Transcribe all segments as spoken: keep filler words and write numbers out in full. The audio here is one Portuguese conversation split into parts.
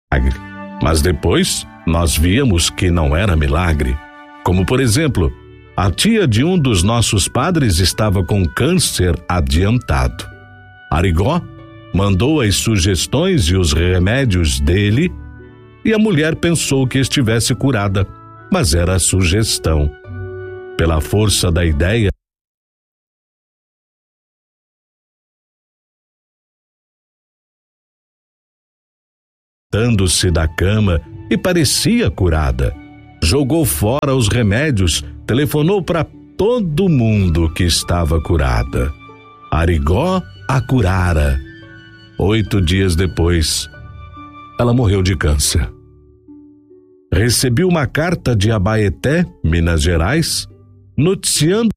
Mas depois nós víamos que não era milagre. Como por exemplo, a tia de um dos nossos padres estava com câncer adiantado. Arigó mandou as sugestões e os remédios dele e a mulher pensou que estivesse curada, mas era sugestão. Pela força da ideia, levantando-se da cama e parecia curada. Jogou fora os remédios, telefonou para todo mundo que estava curada. Arigó a curara. Oito dias depois, ela morreu de câncer. Recebi uma carta de Abaeté, Minas Gerais, noticiando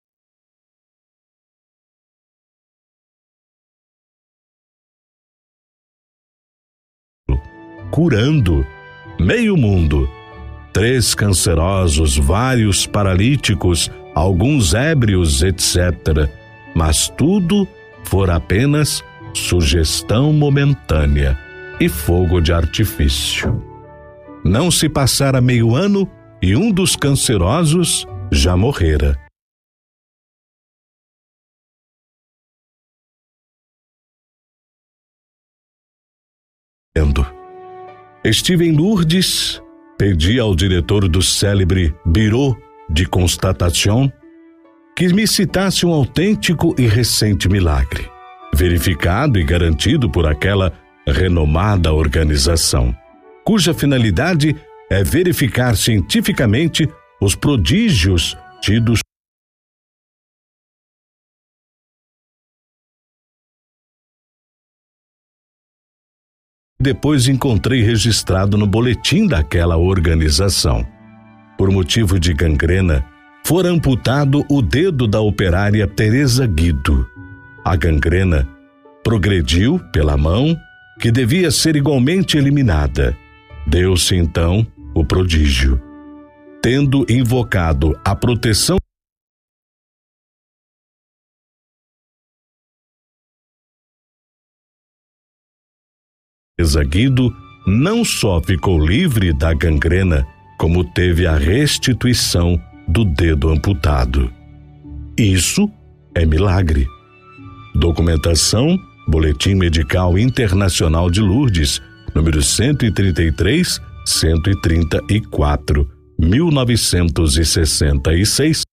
curando meio mundo, três cancerosos, vários paralíticos, alguns ébrios, etcétera. Mas tudo fora apenas sugestão momentânea e fogo de artifício. Não se passara meio ano e um dos cancerosos já morrera. Estive em Lourdes, pedi ao diretor do célebre Bureau de Constatation que me citasse um autêntico e recente milagre, verificado e garantido por aquela renomada organização, cuja finalidade é verificar cientificamente os prodígios tidos depois encontrei registrado no boletim daquela organização. Por motivo de gangrena, fora amputado o dedo da operária Teresa Guido. A gangrena progrediu pela mão, que devia ser igualmente eliminada. Deu-se então o prodígio. Tendo invocado a proteção Guido, não só ficou livre da gangrena, como teve a restituição do dedo amputado. Isso é milagre. Documentação, Boletim Medical Internacional de Lourdes, número cento e trinta e três, cento e trinta e quatro, mil novecentos e sessenta e seis.